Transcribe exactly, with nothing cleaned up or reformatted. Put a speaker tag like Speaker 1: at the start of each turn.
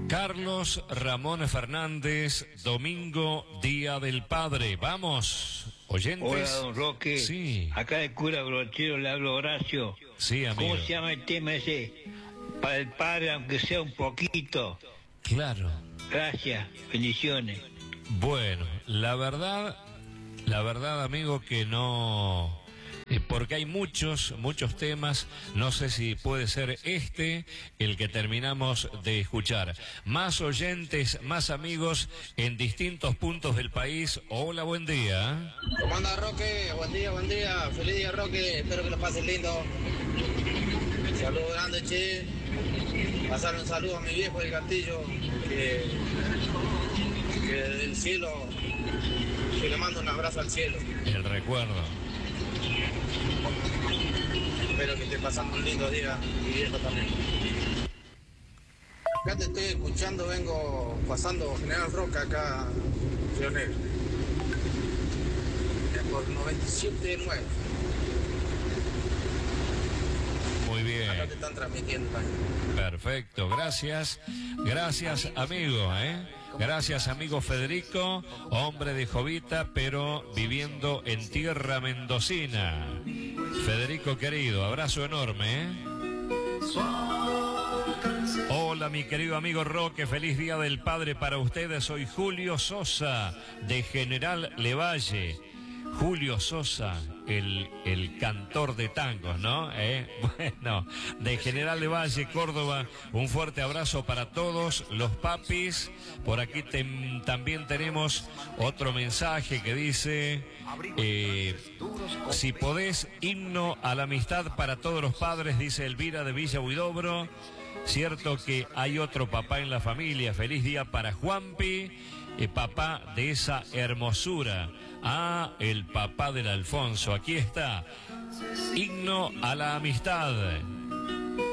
Speaker 1: Carlos Ramón Fernández, domingo, Día del Padre. Vamos, oyentes.
Speaker 2: Hola, don Roque.
Speaker 1: Sí.
Speaker 2: Acá el cura Brochero le hablo Horacio.
Speaker 1: Sí, amigo.
Speaker 2: ¿Cómo se llama el tema ese? Para el padre, aunque sea un poquito.
Speaker 1: Claro.
Speaker 2: Gracias, bendiciones.
Speaker 1: Bueno, la verdad, la verdad, amigo, que no... Eh, porque hay muchos, muchos temas, no sé si puede ser este el que terminamos de escuchar. Más oyentes, más amigos en distintos puntos del país. Hola, buen día.
Speaker 3: ¿Cómo anda, Roque? Buen día, buen día. Feliz día, Roque. Espero que lo pases lindo. Saludos grande, che. Pasar un saludo a mi viejo del Castillo, que, que del cielo, que le mando un abrazo al cielo.
Speaker 1: El recuerdo.
Speaker 3: Espero que esté pasando un lindo día, mi viejo también. Acá te estoy escuchando, vengo pasando General Roca acá, Río Negro. Por noventa y siete nueve.
Speaker 1: Muy bien.
Speaker 3: Acá te están transmitiendo también.
Speaker 1: Perfecto, gracias. Gracias, amigo, ¿eh? Gracias, amigo Federico, hombre de Jovita, pero viviendo en tierra mendocina. Federico querido, abrazo enorme, ¿eh? Hola, mi querido amigo Roque, feliz Día del Padre para ustedes. Soy Julio Sosa, de General Levalle. Julio Sosa, el, el cantor de tangos, ¿no? ¿Eh? Bueno, de General Levalle, Córdoba, un fuerte abrazo para todos los papis. Por aquí te, también tenemos otro mensaje que dice, eh, si podés, himno a la amistad para todos los padres, dice Elvira de Villa Huidobro. Cierto que hay otro papá en la familia. Feliz día para Juanpi, eh, papá de esa hermosura. Ah, el papá del Alfonso. Aquí está. Himno a la amistad.